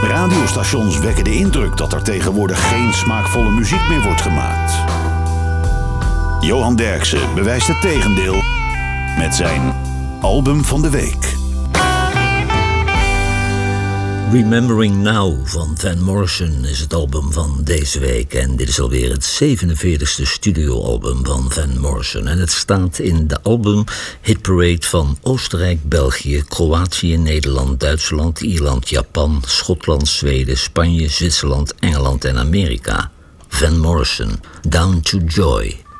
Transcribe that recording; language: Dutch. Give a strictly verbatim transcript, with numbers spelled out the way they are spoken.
Radiostations wekken de indruk dat er tegenwoordig geen smaakvolle muziek meer wordt gemaakt. Johan Derksen bewijst het tegendeel met zijn album van de week. Remembering Now van Van Morrison is het album van deze week. En dit is alweer het zevenenveertigste studioalbum van Van Morrison. En het staat in de album hitparade van Oostenrijk, België, Kroatië, Nederland, Duitsland, Ierland, Japan, Schotland, Zweden, Spanje, Zwitserland, Engeland en Amerika. Van Morrison, Down to Joy.